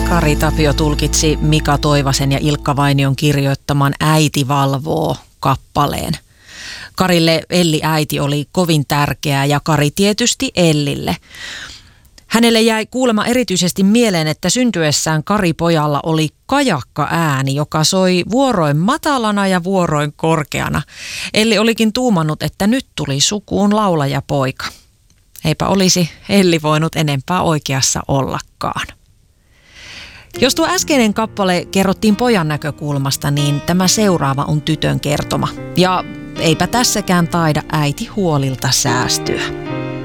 Kari Tapio tulkitsi Mika Toivasen ja Ilkka Vainion kirjoittaman Äiti valvoo -kappaleen. Karille Elli äiti oli kovin tärkeää ja Kari tietysti Ellille. Hänelle jäi kuulemma erityisesti mieleen, että syntyessään Kari pojalla oli kajakka ääni, joka soi vuoroin matalana ja vuoroin korkeana. Elli olikin tuumannut, että nyt tuli sukuun laulajapoika. Eipä olisi Elli voinut enempää oikeassa ollakaan. Jos tuo äskeinen kappale kerrottiin pojan näkökulmasta, niin tämä seuraava on tytön kertoma. Ja eipä tässäkään taida äiti huolilta säästyä.